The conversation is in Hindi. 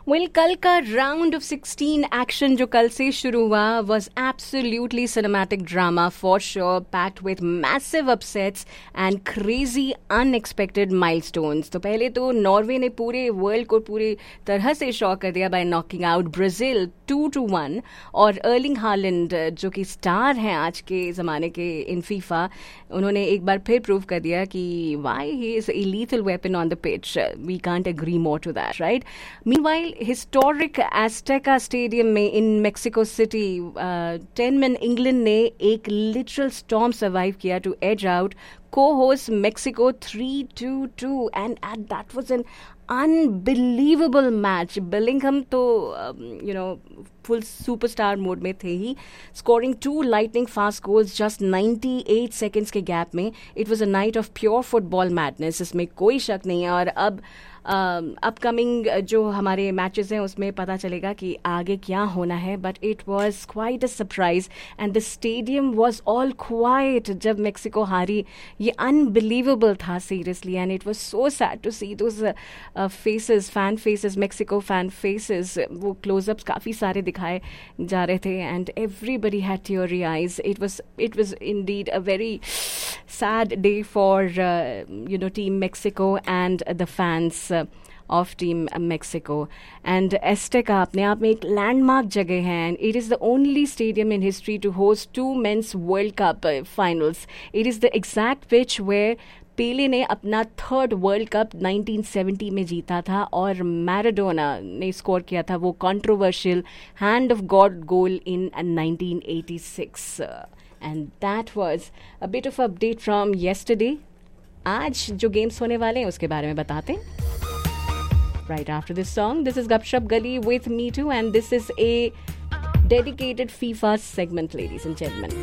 वेल कल का राउंड ऑफ 16 एक्शन जो कल से शुरू हुआ was absolutely cinematic drama for sure, packed with massive upsets and crazy unexpected milestones. तो पहले तो नॉर्वे ने पूरे वर्ल्ड को पूरी तरह से शॉक कर दिया बाय नॉकिंग आउट ब्राजील 2-1 और अर्लिंग हालैंड जो कि स्टार हैं आज के ज़माने के इन फीफा, उन्होंने एक बार फिर प्रूव कर दिया कि why he is a lethal weapon on the pitch. We can't agree more to that, right? Meanwhile, historic एस्टेका stadium में in Mexico city 10 men England ने एक लिटरल स्टॉर्म सर्वाइव किया to as out co-host Mexico 3-2 and that was an unbelievable match. Bellingham तो full superstar mode में थे ही, scoring 2 lightning fast goals just 98 seconds के gap में. It was a night of pure football madness, इसमें कोई शक नहीं है. और अब अपकमिंग जो हमारे मैचेस हैं उसमें पता चलेगा कि आगे क्या होना है. But it was quite a surprise and the stadium was all quite जब मेक्सिको हारी. ये अनबिलीवेबल था seriously and it was so sad to C those faces, fan faces, Mexico fan faces. वो क्लोजअप्स काफ़ी सारे दिखाए जा रहे थे and everybody had teary eyes. It was indeed a very sad day for team Mexico and the fans of Team Mexico. And Azteca अपने आप में एक लैंडमार्क जगह है and it is the only stadium in history to host 2 men's World Cup finals. It is the exact pitch where पेले ने अपना 3rd वर्ल्ड कप 1970 में जीता था और मैराडोना ने स्कोर किया था वो controversial hand of God goal in 1986. And that was a bit of update from yesterday. आज जो गेम्स होने वाले हैं उसके बारे में बताते हैं right after this song. This is Gupshup Gali with Me Too and this is a dedicated FIFA segment, ladies and gentlemen.